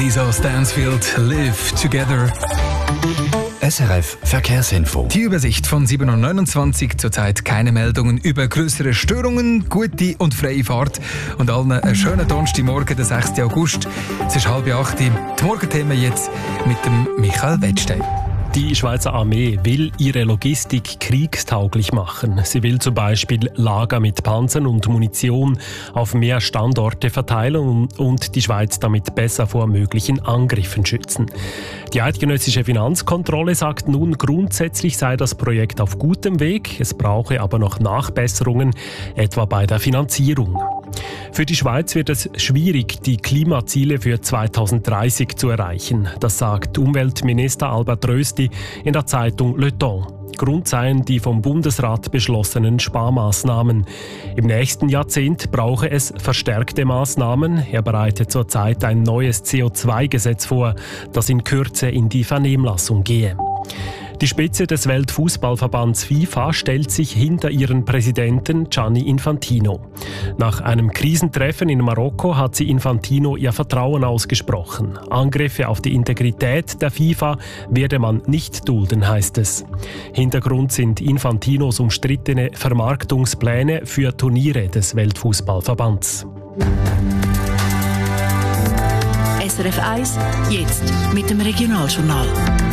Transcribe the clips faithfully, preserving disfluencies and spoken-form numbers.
Lisa Stansfield, Live Together. S R F Verkehrsinfo. Die Übersicht von sieben Uhr neunundzwanzig. Zurzeit keine Meldungen über größere Störungen, gute und freie Fahrt. Und allen einen schönen Donnerstagmorgen, den sechsten August. Es ist halb acht. Die Morgenthemen jetzt mit dem Michael Wettstein. Die Schweizer Armee will ihre Logistik kriegstauglich machen. Sie will zum Beispiel Lager mit Panzern und Munition auf mehr Standorte verteilen und die Schweiz damit besser vor möglichen Angriffen schützen. Die eidgenössische Finanzkontrolle sagt nun, grundsätzlich sei das Projekt auf gutem Weg. Es brauche aber noch Nachbesserungen, etwa bei der Finanzierung. Für die Schweiz wird es schwierig, die Klimaziele für zweitausenddreißig zu erreichen. Das sagt Umweltminister Albert Rösti in der Zeitung Le Temps. Grund seien die vom Bundesrat beschlossenen Sparmaßnahmen. Im nächsten Jahrzehnt brauche es verstärkte Maßnahmen. Er bereitet zurzeit ein neues C O zwei Gesetz vor, das in Kürze in die Vernehmlassung gehe. Die Spitze des Weltfußballverbands FIFA stellt sich hinter ihren Präsidenten Gianni Infantino. Nach einem Krisentreffen in Marokko hat sie Infantino ihr Vertrauen ausgesprochen. Angriffe auf die Integrität der FIFA werde man nicht dulden, heißt es. Hintergrund sind Infantinos umstrittene Vermarktungspläne für Turniere des Weltfußballverbands. S R F eins, jetzt mit dem Regionaljournal.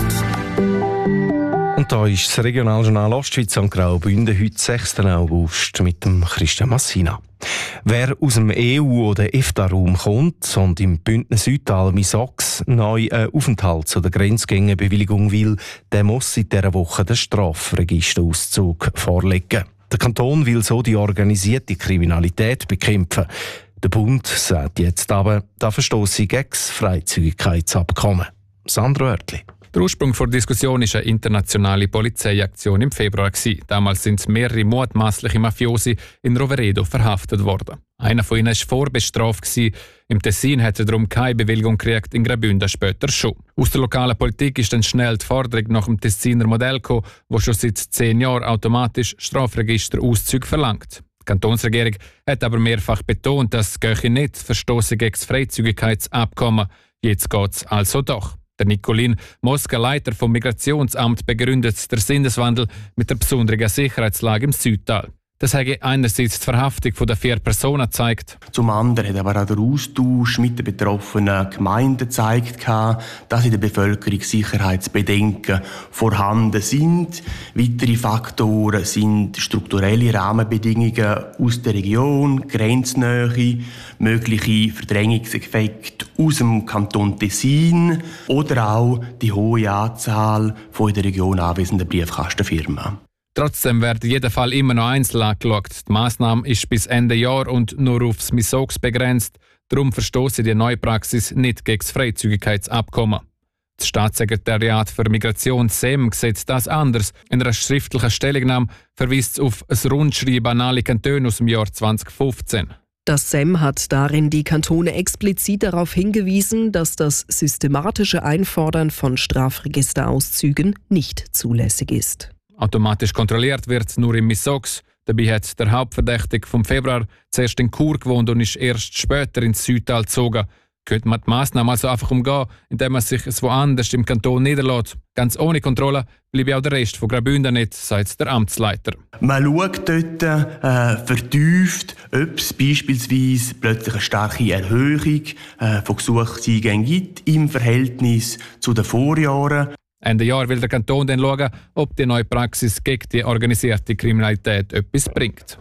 Und da ist das Regionaljournal Ostschweiz am Graubünden, heute sechsten August, mit dem Christian Massina. Wer aus dem E U- oder E F T A-Raum kommt und im Bündnis Südtal Misox neu einen Aufenthalt oder Grenzgängerbewilligung will, der muss seit dieser Woche den Strafregisterauszug vorlegen. Der Kanton will so die organisierte Kriminalität bekämpfen. Der Bund sagt jetzt aber, da verstosse gegen das Freizügigkeitsabkommen. Sandro Oertli. Der Ursprung der Diskussion war eine internationale Polizeiaktion im Februar. Damals sind mehrere mutmaßliche Mafiosi in Roveredo verhaftet worden. Einer von ihnen war vorbestraft. Im Tessin hat er darum keine Bewilligung gekriegt, in Graubünden später schon. Aus der lokalen Politik ist dann schnell die Forderung nach dem Tessiner Modell gekommen, das schon seit zehn Jahren automatisch Strafregisterauszüge verlangt. Die Kantonsregierung hat aber mehrfach betont, dass es nicht verstoße gegen das Freizügigkeitsabkommen. Jetzt geht es also doch. Der Nicolin Mosca, Leiter vom Migrationsamt, begründet den Sinneswandel mit der besonderen Sicherheitslage im Südtal. Das hat einerseits die Verhaftung der vier Personen gezeigt. Zum anderen hat aber auch der Austausch mit den betroffenen Gemeinden gezeigt, dass in der Bevölkerung Sicherheitsbedenken vorhanden sind. Weitere Faktoren sind strukturelle Rahmenbedingungen aus der Region, Grenznähe, mögliche Verdrängungseffekte aus dem Kanton Tessin oder auch die hohe Anzahl von in der Region anwesenden Briefkastenfirmen. Trotzdem wird in jedem Fall immer noch einzeln angeschaut. Die Massnahme ist bis Ende Jahr und nur aufs Misox begrenzt. Darum verstoße die neue Praxis nicht gegen das Freizügigkeitsabkommen. Das Staatssekretariat für Migration S E M sieht das anders. In einer schriftlichen Stellungnahme verweist es auf ein Rundschreiben an alle Kantone aus dem Jahr zwanzig fünfzehn. Das S E M hat darin die Kantone explizit darauf hingewiesen, dass das systematische Einfordern von Strafregisterauszügen nicht zulässig ist. Automatisch kontrolliert wird nur im Misox. Dabei hat der Hauptverdächtige vom Februar zuerst in Chur gewohnt und ist erst später ins Südtal gezogen. Könnte man die Massnahmen also einfach umgehen, indem man sich es woanders im Kanton niederlässt. Ganz ohne Kontrolle bleibe auch der Rest von Graubünden nicht, sagt der Amtsleiter. Man schaut dort äh, vertieft, ob es beispielsweise plötzlich eine starke Erhöhung äh, von Gesuchseingängen gibt im Verhältnis zu den Vorjahren. Ende Jahr will der Kanton dann schauen, ob die neue Praxis gegen die organisierte Kriminalität etwas bringt.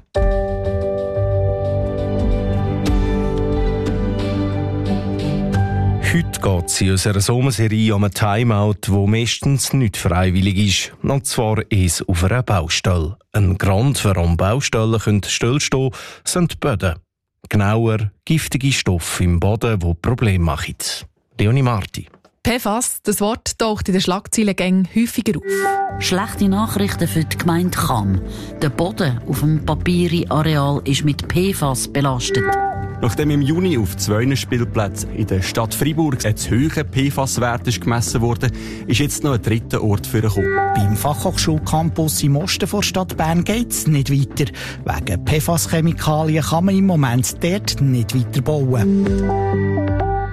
Heute geht es in unserer Sommerserie um ein Timeout, wo meistens nicht freiwillig ist. Und zwar ist es auf einer Baustelle. Ein Grund, warum Baustellen stillstehen können, sind die Böden. Genauer giftige Stoffe im Boden, die Probleme machen. Leonie Marti. P F A S, das Wort taucht in den Schlagzeilengängen häufiger auf. Schlechte Nachrichten für die Gemeinde Cham. Der Boden auf dem Papiri-Areal ist mit P F A S belastet. Nachdem im Juni auf zwei Spielplätzen in der Stadt Freiburg ein zu hoher P F A S-Wert gemessen wurde, ist jetzt noch ein dritter Ort für gekommen. Beim Fachhochschulcampus im Osten der Stadt Bern geht es nicht weiter. Wegen P F A S-Chemikalien kann man im Moment dort nicht weiter bauen.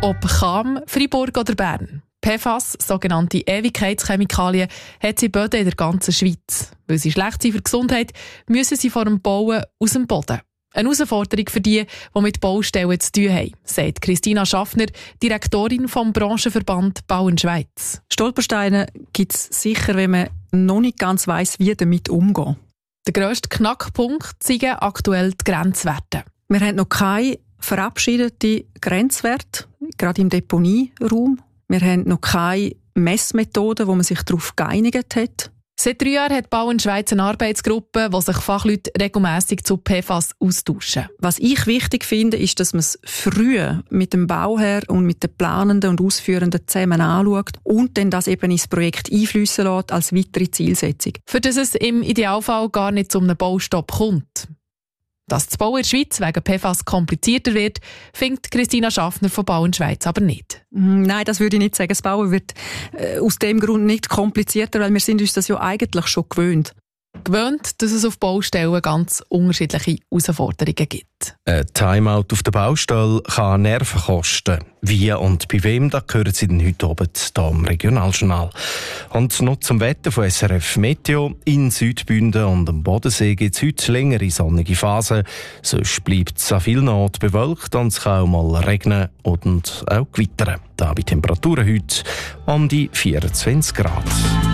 Ob Cham, Freiburg oder Bern. P F A S, sogenannte Ewigkeitschemikalien, hat sie Böden in der ganzen Schweiz. Weil sie schlecht sind für die Gesundheit, müssen sie vor dem Bauen aus dem Boden. Eine Herausforderung für die, die mit Baustellen zu tun haben, sagt Christina Schaffner, Direktorin vom Branchenverband Bauen Schweiz. Stolpersteine gibt es sicher, wenn man noch nicht ganz weiss, wie damit umgehen. Der grösste Knackpunkt sind aktuell die Grenzwerte. Wir haben noch keine verabschiedeten Grenzwerte, gerade im Deponieraum. Wir haben noch keine Messmethoden, wo man sich darauf geeinigt hat. Seit drei Jahren hat Bauen Schweiz eine Arbeitsgruppe, wo sich Fachleute regelmässig zu P F A S austauschen. Was ich wichtig finde, ist, dass man es früh mit dem Bauherr und mit den Planenden und Ausführenden zusammen anschaut und dann das eben ins Projekt einfliessen lässt als weitere Zielsetzung. Für das es im Idealfall gar nicht zu einem Baustopp kommt. Dass das Bauen in der Schweiz wegen P F A S komplizierter wird, findet Christina Schaffner von Bauen Schweiz aber nicht. Nein, das würde ich nicht sagen. Das Bauen wird äh, aus dem Grund nicht komplizierter, weil wir sind uns das ja eigentlich schon gewöhnt. Gewöhnt, dass es auf Baustellen ganz unterschiedliche Herausforderungen gibt. Ein Timeout auf der Baustelle kann Nerven kosten. Wie und bei wem, da hören Sie dann heute Abend hier im Regionaljournal. Und noch zum Wetter von S R F Meteo. In Südbünden und am Bodensee gibt es heute längere sonnige Phasen. Sonst bleibt es an vielen Orten bewölkt und es kann auch mal regnen und auch gewittern. Da bei Temperaturen heute um die vierundzwanzig Grad.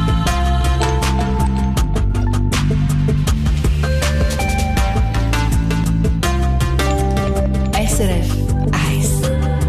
S R F eins.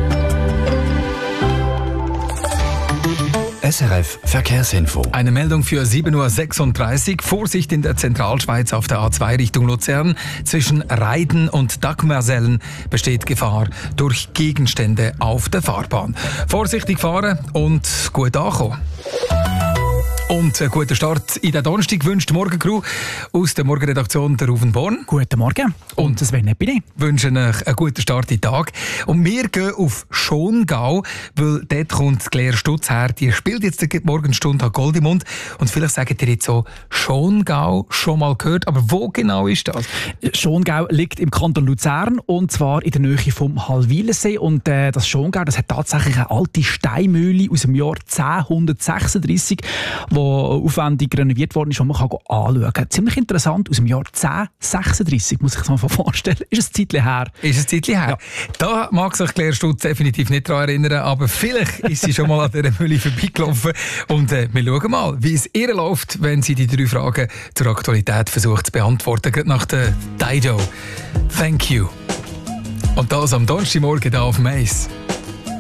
S R F Verkehrsinfo. Eine Meldung für sieben Uhr sechsunddreißig. Vorsicht in der Zentralschweiz auf der A zwei Richtung Luzern. Zwischen Reiden und Dagmersellen besteht Gefahr durch Gegenstände auf der Fahrbahn. Vorsichtig fahren und gut ankommen. Und einen guten Start in den Donnerstag wünscht die Morgencrew aus der Morgenredaktion der Ruven Born. Guten Morgen. Und das wäre bin ich. Wünschen euch einen guten Start in den Tag. Und wir gehen auf Schongau, weil dort kommt Claire Stutz her. Die spielt jetzt die Morgenstunde an Goldimund. Und vielleicht sagt ihr jetzt so, Schongau schon mal gehört. Aber wo genau ist das? Schongau liegt im Kanton Luzern und zwar in der Nähe vom Hallwilersee. Und äh, das Schongau, das hat tatsächlich eine alte Steinmühle aus dem Jahr zehnhundertsechsunddreissig, wo aufwendig renoviert worden ist und man kann anschauen. Ziemlich interessant, aus dem Jahr zehnhundertsechsunddreissig, muss ich es mir vorstellen. Ist ein Zeitchen her. Ist ein Zeitchen her. Ja. Da mag sich Claire Stutz definitiv nicht daran erinnern, aber vielleicht ist sie schon mal an dieser Mühle vorbeigelaufen. Und äh, wir schauen mal, wie es ihr läuft, wenn sie die drei Fragen zur Aktualität versucht zu beantworten. Gerade nach der Dido. Thank you. Und das am Donnerstagmorgen hier auf dem Eis.